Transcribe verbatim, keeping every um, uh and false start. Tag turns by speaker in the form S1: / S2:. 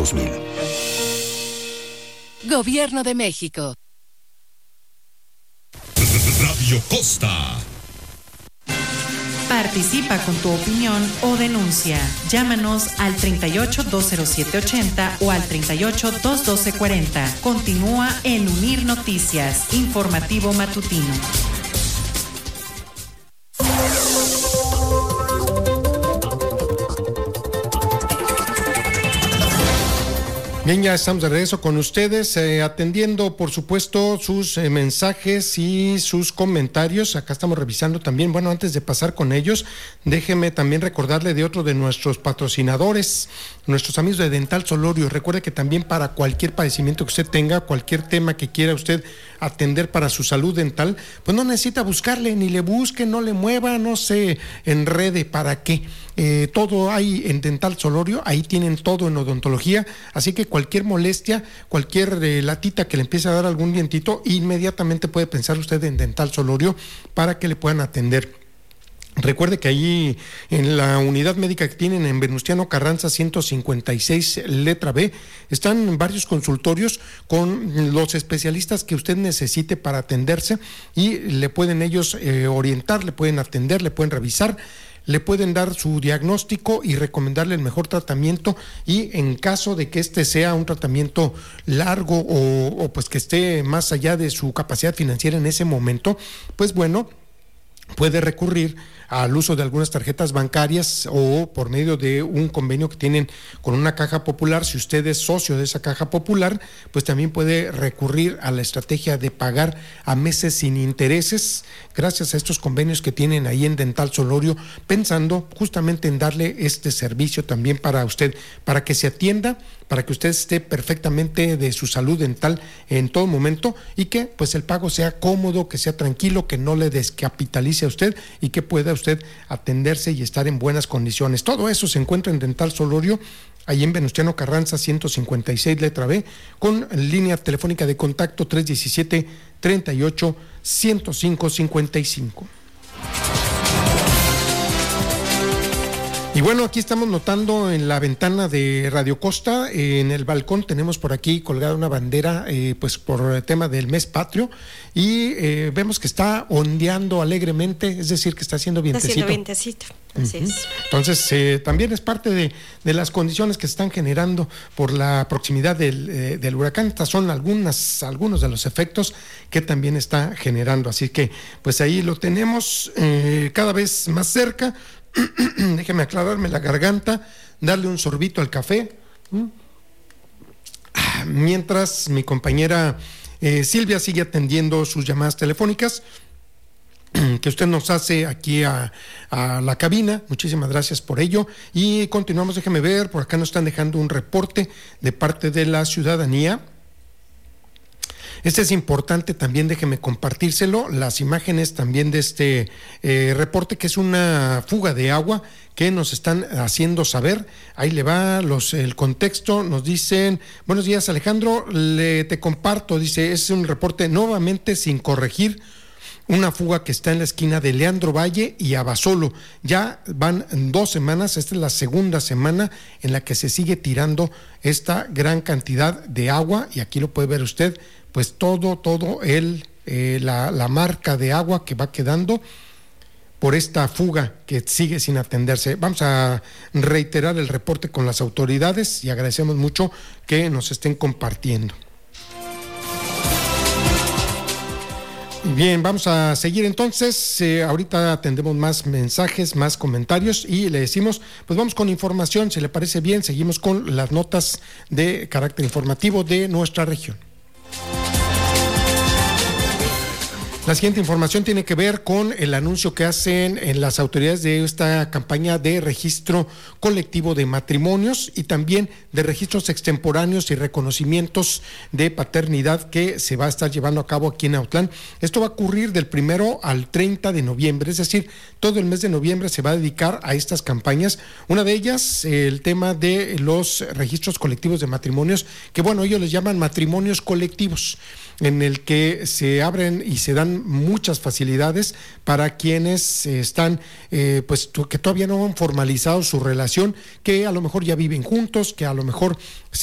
S1: dos mil.
S2: Gobierno de México.
S3: Radio Costa.
S4: Participa con tu opinión o denuncia. Llámanos al treinta y ocho, dos cero siete ochenta o al treinta y ocho, dos doce cuarenta. Continúa en Unir Noticias, informativo matutino.
S5: Bien, ya estamos de regreso con ustedes, eh, atendiendo por supuesto sus eh, mensajes y sus comentarios. Acá estamos revisando también. Bueno, antes de pasar con ellos, déjeme también recordarle de otro de nuestros patrocinadores, nuestros amigos de Dental Solorio. Recuerde que también para cualquier padecimiento que usted tenga, cualquier tema que quiera usted atender para su salud dental, pues no necesita buscarle, ni le busque, no le mueva, no se enrede. ¿Para qué? Eh, todo hay en Dental Solorio, ahí tienen todo en odontología, así que cualquier molestia, cualquier eh, latita que le empiece a dar algún dientito, inmediatamente puede pensar usted en Dental Solorio para que le puedan atender. Recuerde que ahí en la unidad médica que tienen en Venustiano Carranza ciento cincuenta y seis letra B, están varios consultorios con los especialistas que usted necesite para atenderse y le pueden ellos eh, orientar, le pueden atender, le pueden revisar, le pueden dar su diagnóstico y recomendarle el mejor tratamiento, y en caso de que este sea un tratamiento largo o, o pues que esté más allá de su capacidad financiera en ese momento, pues bueno, puede recurrir al uso de algunas tarjetas bancarias o por medio de un convenio que tienen con una caja popular. Si usted es socio de esa caja popular, pues también puede recurrir a la estrategia de pagar a meses sin intereses, gracias a estos convenios que tienen ahí en Dental Solorio, pensando justamente en darle este servicio también para usted, para que se atienda, para que usted esté perfectamente de su salud dental en todo momento y que pues el pago sea cómodo, que sea tranquilo, que no le descapitalice a usted y que pueda usted atenderse y estar en buenas condiciones. Todo eso se encuentra en Dental Solorio, ahí en Venustiano Carranza ciento cincuenta y seis letra B, con línea telefónica de contacto tres diecisiete, treinta y ocho, ciento cinco, cincuenta y cinco. Y bueno, aquí estamos notando en la ventana de Radio Costa, eh, en el balcón tenemos por aquí colgada una bandera, eh, pues por el tema del mes patrio, y eh, vemos que está ondeando alegremente, es decir, que está haciendo vientecito.
S6: Está haciendo vientecito, así
S5: uh-huh.
S6: es.
S5: Entonces, eh, también es parte de, de las condiciones que se están generando por la proximidad del, eh, del huracán. Estas son algunas, algunos de los efectos que también está generando, así que pues ahí lo tenemos eh, cada vez más cerca. Déjeme aclararme la garganta, darle un sorbito al café, mientras mi compañera eh, Silvia sigue atendiendo sus llamadas telefónicas que usted nos hace aquí a, a la cabina. Muchísimas gracias por ello y continuamos. Déjeme ver, por acá nos están dejando un reporte de parte de la ciudadanía. Este es importante también, déjeme compartírselo, las imágenes también de este eh, reporte, que es una fuga de agua que nos están haciendo saber. Ahí le va los, el contexto, nos dicen, buenos días Alejandro, le, te comparto, dice, es un reporte nuevamente sin corregir, una fuga que está en la esquina de Leandro Valle y Abasolo. Ya van dos semanas, esta es la segunda semana en la que se sigue tirando esta gran cantidad de agua, y aquí lo puede ver usted, pues todo, todo el, eh, la, la marca de agua que va quedando por esta fuga que sigue sin atenderse. Vamos a reiterar el reporte con las autoridades y agradecemos mucho que nos estén compartiendo. Bien, vamos a seguir entonces, eh, ahorita atendemos más mensajes, más comentarios y le decimos, pues vamos con información, si le parece bien, seguimos con las notas de carácter informativo de nuestra región. La siguiente información tiene que ver con el anuncio que hacen en las autoridades de esta campaña de registro colectivo de matrimonios y también de registros extemporáneos y reconocimientos de paternidad que se va a estar llevando a cabo aquí en Autlán. Esto va a ocurrir del primero al treinta de noviembre, es decir, todo el mes de noviembre se va a dedicar a estas campañas. Una de ellas, el tema de los registros colectivos de matrimonios, que bueno, ellos les llaman matrimonios colectivos, en el que se abren y se dan muchas facilidades para quienes están, eh, pues que todavía no han formalizado su relación, que a lo mejor ya viven juntos, que a lo mejor